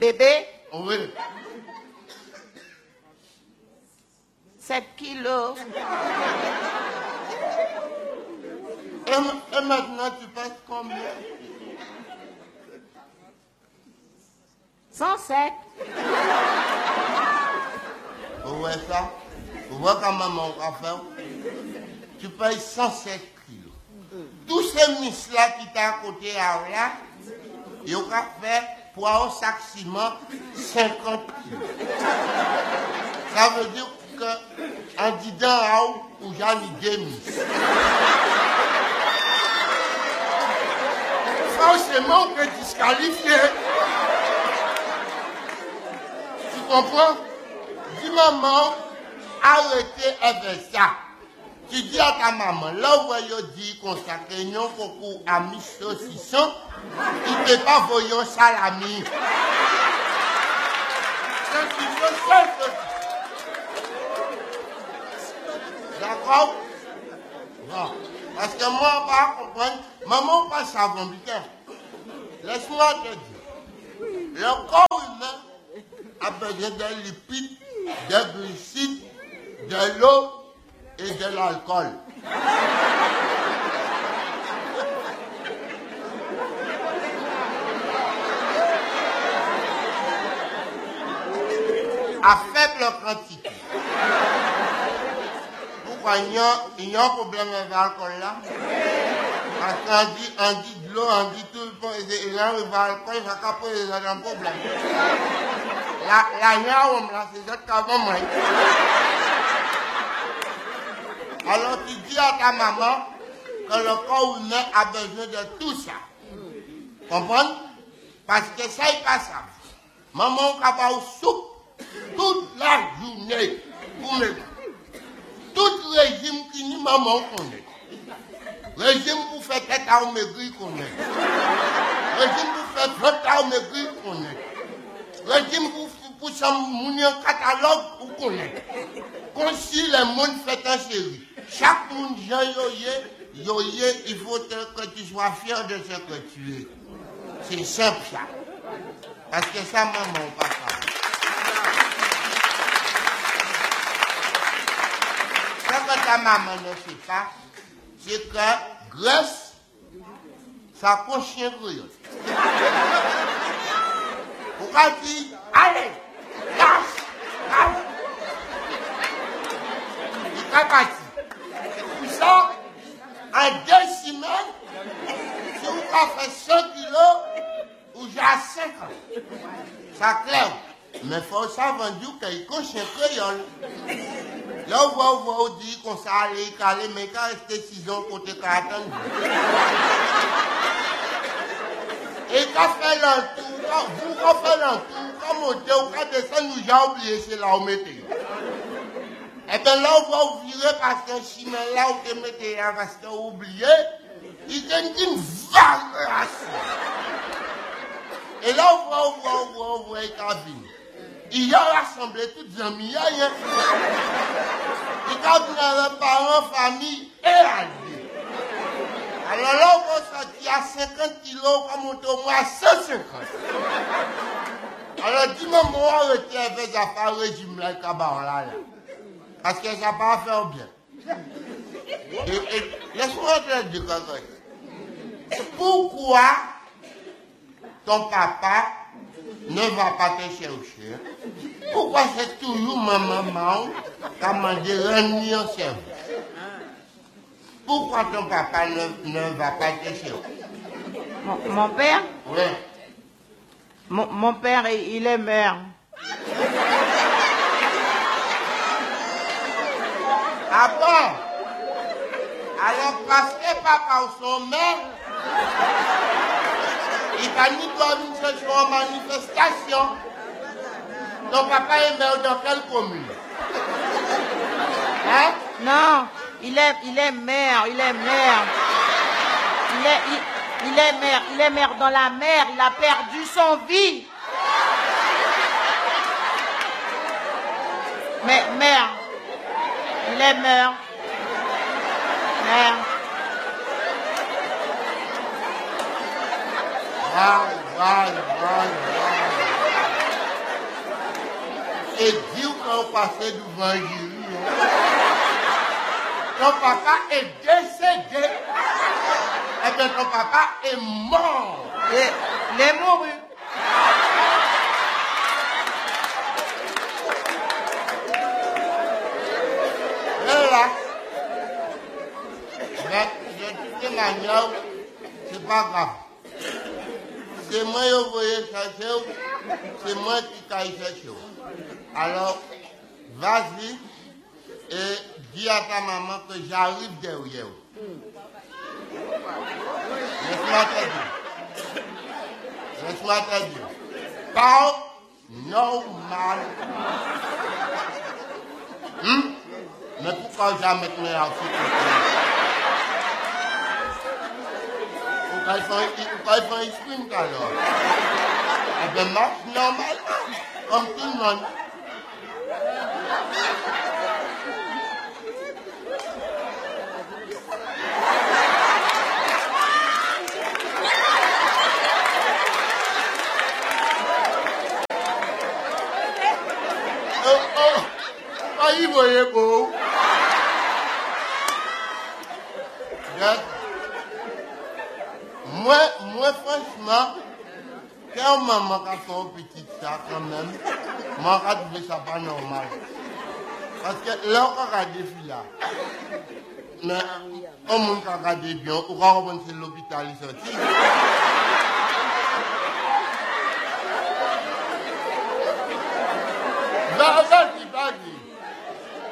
Bébé? Oui. 7 kilos. Et maintenant, tu passes combien? 107. Vous voyez ça? Vous voyez quand maman va faire? Tu payes 107 kilos. Tous ces miss-là qui t'ont à côté là, ils ont fait pour un sac ciment 50 kilos. Ça veut dire qu'un didin ou j'en ai deux miss. Forcément que disqualifié. Tu comprends? Dis maman, arrêtez avec ça. Tu dis à ta maman, là où elle dit qu'on s'accroche un concours à mis saucisson, il ne peut pas voyer salami. D'accord? Bon. Parce que moi, on va comprendre. Maman, passe avant week-end. Laisse-moi te dire. Le corps humain a besoin de lipides, de glucides, de l'eau et de l'alcool. À faible quantité. Pourquoi il y a un problème avec l'alcool là? Parce qu'on dit de l'eau, on dit tout le temps, et là, l'alcool, ça va poser un problème. La yaoum là, c'est ça qu'avant moi. Alors tu dis à ta maman que le corps humain a besoin de tout ça. Comprends? Parce que ça n'est pas ça. Maman va avoir soupe toute la journée pour me. Tout régime qui ni maman connaît. Régime pour faire tête à maigrir connaît. Régime pour faire flotte à maigrir connaît. Régime pour s'amounir un catalogue pour connaître. Quand si le monde fait un série. Chaque monde, il faut que tu sois fier de ce que tu es. C'est simple ça. Parce que ça, maman, papa. Ce que ta maman ne fait pas, c'est que graisse, ça coche un grillon. Pourquoi tu dis, allez, lâche, lâche. Il est parti. Pour ça, en 2 semaines, si vous avez fait 100 kilos, ou j'ai 50. Ça clair. Mais il faut savoir qu'il coche un crayon. Là, on dit qu'on s'allait caler, mais quand rester 6 ans côté 40 ans. Et quand fait l'entour, vous faites l'entour, quand montez ou quand descendez, nous j'ai oublié, c'est là où mettez. Et bien là, on va ouvrir parce que si là où vous mettez, parce que vous oubliez, il y a une variation. Et là, on voit les cabines. Il y a rassemblé toutes les amis. Et quand vous avez parents, famille et alliés. Alors là, on va sortir à 50 kilos, on va monter au moins à 150. Alors dis-moi, moi, arrêtez avec les affaires régime là, là. Parce que ça va pas faire bien. Et laisse-moi te dire quelque chose. Pourquoi ton papa ne va pas te chercher? Pourquoi c'est toujours ma maman qui a demandé un en service? Pourquoi ton papa ne va pas te chercher? Mon père? Oui. Mon père, il est maire. Ah bon? Alors parce que papa ou son maire, il va ni dormir ce soir en manifestation. Ton papa est maire dans quelle commune? Hein? Non, il est maire, il est maire. Il est maire dans la mer, il a perdu son vie. Mais maire, il est maire. Maire. Wow. et dire qu'on passait devant un jury. Ton papa est décédé. Eh bien, ton papa est mort. Il est mouru. Et là, mais de toute manière, c'est pas grave. C'est moi qui voulais chercher, c'est moi qui t'ai cherché. Alors, vas-y et dis à ta maman que j'arrive derrière. Laisse-moi te dire. Laisse-moi te dire. Parle normal. Mais pourquoi jamais te mettre en pourquoi ils font un sprint alors? Eh bien, marche normal, comme tout le monde. Il voyait beau. Moi, franchement, quand maman a fait un petit ça quand même, moi, je trouve ça pas normal. Parce que là, on a des filles là. Mais, on a regardé bien, on va remonter l'hôpital, il sortit. Va,